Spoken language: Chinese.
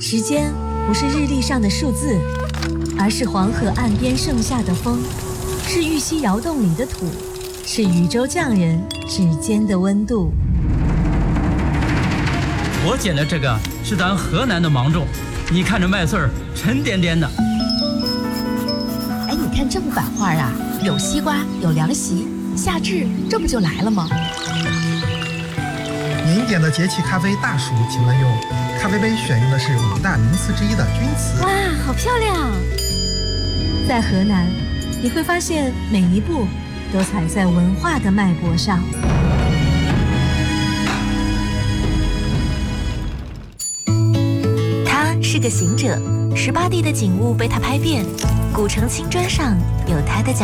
时间不是日历上的数字，而是黄河岸边盛夏的风，是玉溪窑洞里的土，是渝州匠人指尖的温度。 我捡的这个是咱河南的芒种，你看这麦穗儿沉甸甸的。 哎，你看这幅版画啊，有西瓜，有凉席，夏至这不就来了吗？ 您点的节气咖啡大暑，请慢用。咖啡杯选用的是5大名瓷之一的钧瓷。 哇，好漂亮！ 在河南，你会发现每一步都踩在文化的脉搏上。 他是个行者，18地的景物被他拍遍，古城青砖上有他的脚